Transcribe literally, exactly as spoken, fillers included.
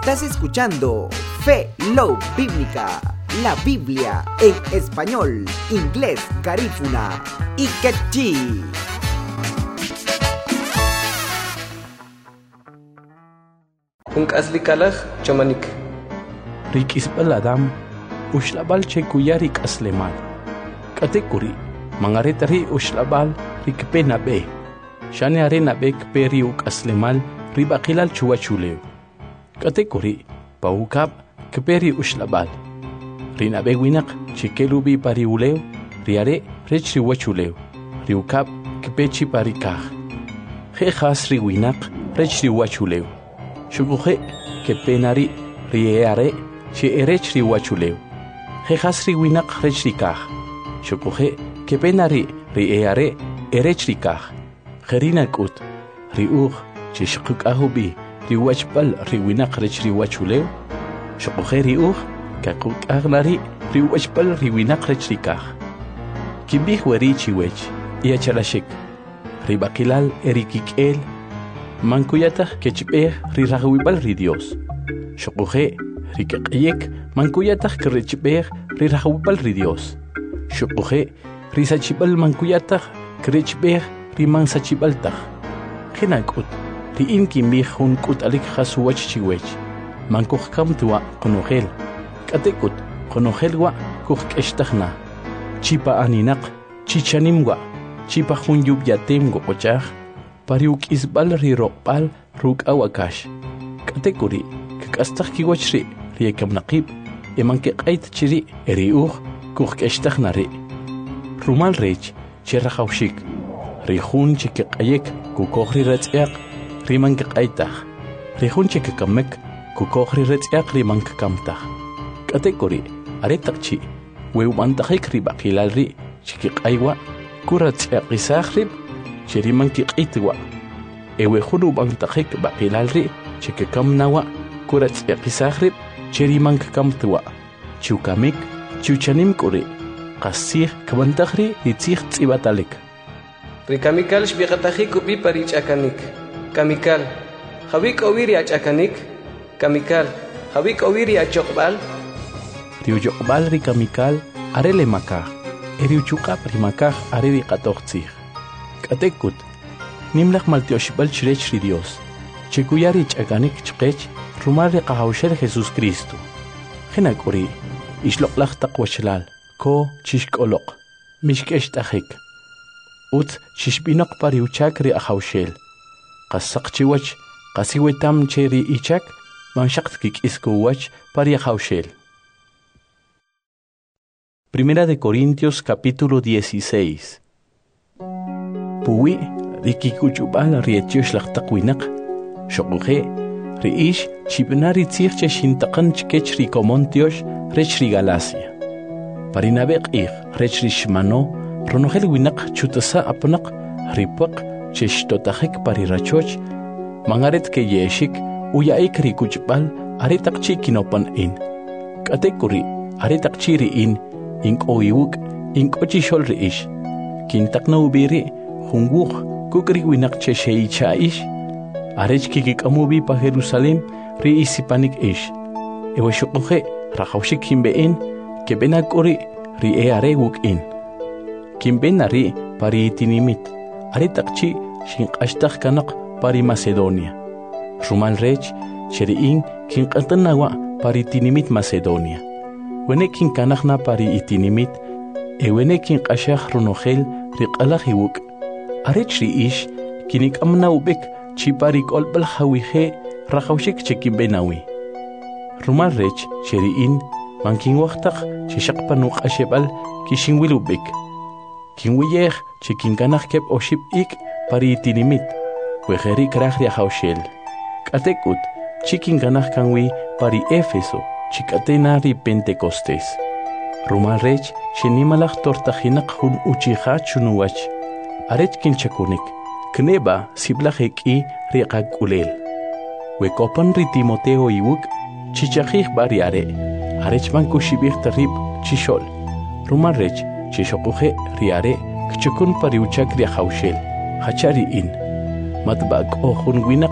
Estás escuchando Fe Love Bíblica, la Biblia en español, inglés, garífuna y quechí. Un aslikalaj chamanik. Rikisbal Adam, ushlabal chekuyarik aslemal. Katekuri, mangaretari ushlabal rikpena be. Shane arena bek periuk aslemal ribakilal chuachuleo. Katekuri, paukab kperi ushlabal. Rinabe winak chikelubi pariuleo, riare rechri wachuleo. Riukab kpechi parikaj. Jejas riwinak rechri wachuleo. Shukuhe kepenari rieare che erechri wachuleo. Jejas riwinak rechri kaj. Shukuhe kepenari rieare erechri kaj. Gerina kut, riuch, chishkuk ahubi, riwachbal, riwinak rech riwachuleo, shokohe riuch, kakuk agnari, riwachbal, riwinak rech rikaj. Kibih weri chiwech, iachalashik, ribakilal erikik el, mankuyatah kechbeh rirahwibal ridios. Shokohe rikakiyek, mankuyatah kerechbeh rirahwibal ridios. Shokohe risachibal mankuyatah kerechbeh riman sachibaltaj. Kinakut, riin kimbih hun kut alik hasuwach chiwech. Mankuh kam tua konogel. Katekut, konogelwa kuh keshtahna. Chipa aninak, chichanimwa. Chipa hun yub yatem go kochaj. Pariuk isbal rirokpal ruk awakash. Katekuri, kakastah kiwachri, riekam naqib. Emanke qait chiri, eriuh, kuh keshtahna ri. Rumal rech, cherrahawshik. Rihun chikikayek kukohri retziak riman kikaytah. Rihun chikikamek kukohri retziak riman kikamtah. Katekuri aretakchi weumantajik ribakilalri chikikaywa kuratziak isahrib chiriman kikitwa. Ewehunu bantajik bakilalri chikikamnawa kuratziak isahrib chiriman kikamtwa. Chukamik chuchanimkuri qasih kabantajri ritzih tzibatalik. Rikamikal shbiqataji kupi parich akanik. Kamikal, Javik oviri achakanik. Kamikal, Javik oviri achokbal. Riu jokbal rikamikal arele makaj. Eriu chukap rimakaj areri qatoqtzij. Katekut, nimlaq maltioshbal chirech ri Dios. Chikuyari chakanik chqech rumar riqahawshel Jesús Cristo. Jenakuri, ishloqlaq taqwachlal, ko chishk'oloq, mishkesh tajik. Ut chishbinaq pariuchak ri ahawshel. Qasaq chiwach, qasiwetam cheri ichak, manshaq kikiskuwach pari ahawshel. Primera de Corintios capítulo dieciséis. Puwi rikikuchubal rietiosh laqtaqwinaq. Shoquhe riish chibnari tzirche shintaqan chkech rikomontiosh rech ri Galacia. Parinabeq ih rech ri shmano. Ronogel winak chutasa apnak ripak cheshtotajik parirachoch mangaret ke yeshik uyaik rikuchbal aretakchi kinopan in katekuri aretakchi ri in inkoiuk inkochi shol riish kintakna ubiri hunguk kukri winak chesheichaish arechki kikamubi pa Jerusalem ri isipanik ish eweshuqhe raqawshik himbein kebenakuri ri earewuk in Kimbenari pari itinimit, aretakchi shinqashtaq kanaq pari Macedonia. Rumal rech, cheriin kinqantanawa pari itinimit Macedonia. Wene kinkanaqna pari itinimit, ewene kinqashaq runogel riqalajiwuk. Arech riish kinikamna ubek chipari kolbal hawije raqawshik chekimbenawi. Rumal rech, cheriin mankinwaqtaq chishaqpanuq ashebal kishinwil ubek. Kinwiyej chikinkanaj kep oship ik pari itinimit, wejeri kraj riahawshel. Katekut, chikinkanaj kanwi pari Éfeso, chikatena ri Pentecostés. Rumal rech, shenimalaj tortajinak hun uchija chunuwach. Arech kinchakunik, kneba siblajek i riqak ulel. Wekopan ri Timoteo iwuk, chichajij bari are. Arech mankushibij tarib chishol. Rumal rech, Chishokuhe riare kchukun pariuchak riahawshel hachari in matbak o hunwinak